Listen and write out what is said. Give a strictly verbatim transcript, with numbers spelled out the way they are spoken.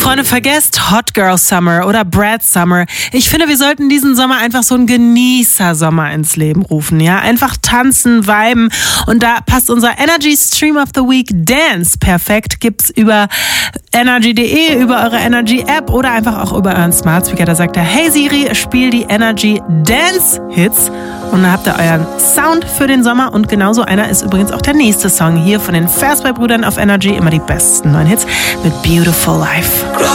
Freunde, vergesst Hot Girl Summer oder Brad Summer. Ich finde, wir sollten diesen Sommer einfach so einen Genießer-Sommer ins Leben rufen. Ja, einfach tanzen, viben. Und da passt unser Energy Stream of the Week Dance perfekt. Gibt's über energy punkt de, über eure Energy App oder einfach auch über euren Smart Speaker. Da sagt er, hey Siri, spiel die Energy Dance Hits. Und dann habt ihr euren Sound für den Sommer. Und genauso einer ist übrigens auch der nächste Song hier von den Fastbite-Brüdern auf Energy. Immer die besten neuen Hits mit Beautiful Life.